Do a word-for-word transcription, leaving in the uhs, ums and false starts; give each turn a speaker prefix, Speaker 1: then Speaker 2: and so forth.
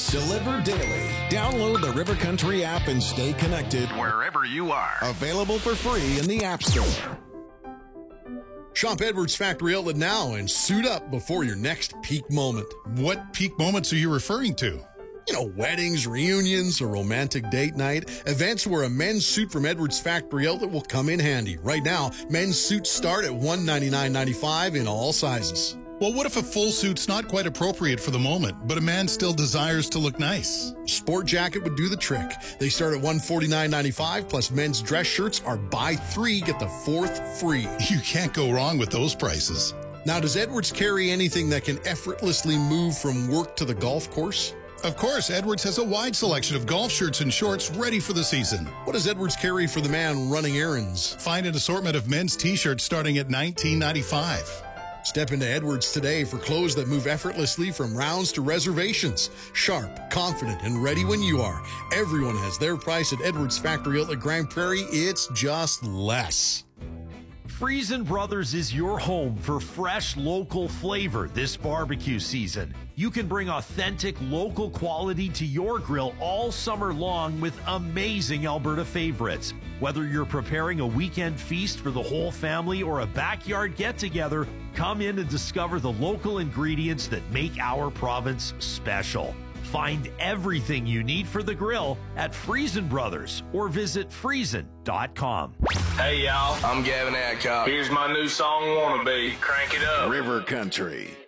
Speaker 1: Delivered daily. Download the River Country app and stay connected wherever you are. Available for free in the App Store.
Speaker 2: Shop Edwards Factory Outlet now and suit up before your next peak moment.
Speaker 3: What peak moments are you referring to?
Speaker 2: You know, weddings, reunions, a romantic date night, events where a men's suit from Edwards Factory Outlet will come in handy. Right now, men's suits start at one hundred ninety-nine ninety-five in all sizes.
Speaker 3: Well, what if a full suit's not quite appropriate for the moment, but a man still desires to look nice?
Speaker 2: Sport jacket would do the trick. They start at one hundred forty-nine ninety-five, plus men's dress shirts are buy three, get the fourth free.
Speaker 3: You can't go wrong with those prices.
Speaker 2: Now, does Edwards carry anything that can effortlessly move from work to the golf course?
Speaker 3: Of course, Edwards has a wide selection of golf shirts and shorts ready for the season.
Speaker 2: What does Edwards carry for the man running errands?
Speaker 3: Find an assortment of men's t-shirts starting at nineteen ninety-five.
Speaker 2: Step into Edwards today for clothes that move effortlessly from rounds to reservations. Sharp, confident, and ready when you are. Everyone has their price at Edwards Factory Outlet Grand Prairie. It's just less.
Speaker 4: Friesen Brothers is your home for fresh local flavor this barbecue season. You can bring authentic local quality to your grill all summer long with amazing Alberta favorites. Whether you're preparing a weekend feast for the whole family or a backyard get-together, come in and discover the local ingredients that make our province special. Find everything you need for the grill at Friesen Brothers or visit friesen dot com.
Speaker 5: Hey, y'all. I'm Gavin Adcock. Here's my new song, Wanna Be. Crank it up.
Speaker 1: River Country.